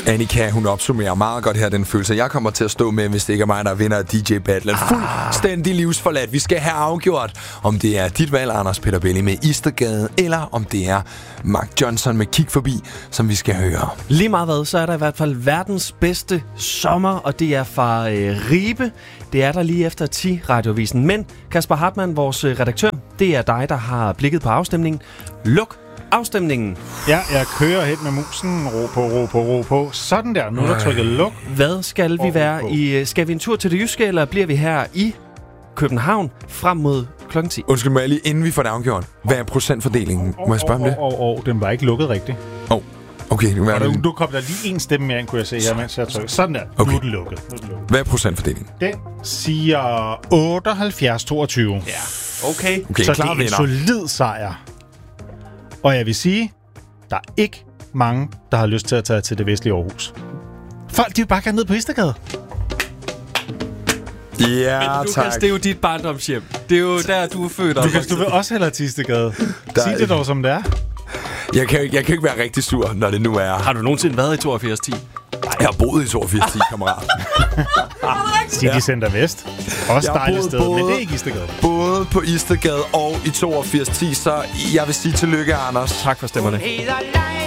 Annika, hun opsummerer meget godt her den følelse, jeg kommer til at stå med, hvis det ikke er mig, der vinder DJ-battlen. Fuldstændig livsforladt. Vi skal have afgjort, om det er dit valg, Anders Peter Belli med Istergade, eller om det er Mark Johnson med Kig Forbi, som vi skal høre. Lige meget hvad, så er der i hvert fald verdens bedste sommer, og det er fra Ribe. Det er der lige efter 10 radiovisen. Men Kasper Hartmann, vores redaktør, det er dig, der har blikket på afstemningen. Luk afstemningen. Ja, jeg kører hen med musen. Ro på. Sådan der. Nu er der trykket luk. Hvad skal vi være i? Skal vi en tur til det jyske, eller bliver vi her i København frem mod klokken 10? Undskyld mig lige, inden vi får det afgjort. Hvad er procentfordelingen? Må jeg spørge om det? Den var ikke lukket rigtigt. Okay, nu er det. Du kom der lige en stemme mere, kunne jeg se her, mens jeg trykker. Sådan der. Okay. Nu er den lukket. Hvad er procentfordelingen? Den siger 78-22. Ja. Okay, så det er en solid sejr. Og jeg vil sige, der er ikke mange, der har lyst til at tage til det vestlige Aarhus. Folk, de vil bare gerne ned på Istergade. Ja, men Lukas, det er jo dit barndomshjem. Det er jo der, du er født. Lukas, du vil også hellere til Istergade. Sig det dog, som det er. Jeg kan ikke være rigtig sur, når det nu er... Har du nogensinde været i 8210? Jeg har boet i 8210, kammerat. City Center Vest. Også dejligt sted, men det er ikke Istergade. Både på Istergade og i 8210, så jeg vil sige tillykke, Anders. Tak for stemmerne.